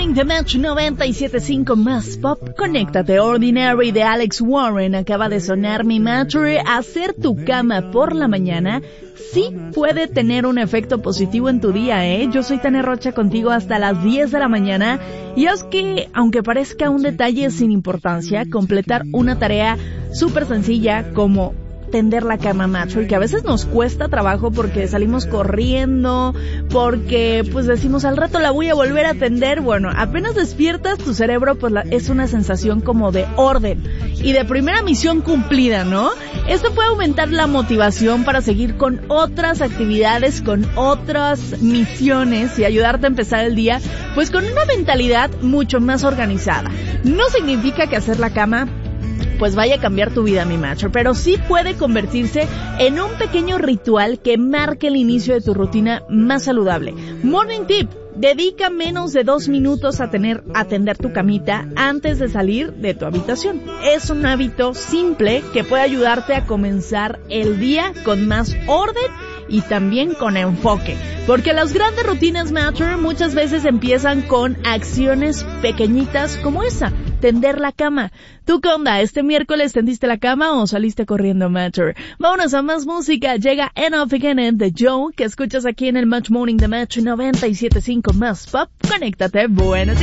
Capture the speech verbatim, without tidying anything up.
Morning, The Match noventa y siete punto cinco más pop. Conéctate. Ordinary de Alex Warren acaba de sonar. Mi Matter. Hacer tu cama por la mañana sí puede tener un efecto positivo en tu día, ¿eh? Yo soy Tania Rocha contigo hasta las diez de la mañana. Y es que, aunque parezca un detalle sin importancia, completar una tarea súper sencilla como tender la cama, macho, y que a veces nos cuesta trabajo porque salimos corriendo, porque pues decimos al rato la voy a volver a tender. Bueno, apenas despiertas, tu cerebro pues la, es una sensación como de orden y de primera misión cumplida, ¿no? Esto puede aumentar la motivación para seguir con otras actividades, con otras misiones y ayudarte a empezar el día pues con una mentalidad mucho más organizada. No significa que hacer la cama pues vaya a cambiar tu vida, mi macho, pero sí puede convertirse en un pequeño ritual que marque el inicio de tu rutina más saludable. Morning tip: dedica menos de dos minutos a tener, a tender tu camita antes de salir de tu habitación. Es un hábito simple que puede ayudarte a comenzar el día con más orden y también con enfoque, porque las grandes rutinas matter muchas veces empiezan con acciones pequeñitas como esa, tender la cama. ¿Tú qué onda? ¿Este miércoles tendiste la cama o saliste corriendo, matter? Vámonos a más música. Llega Enough Again de Joe, que escuchas aquí en el Match Morning, The Match noventa y siete punto cinco más pop. Conéctate. Buenos días.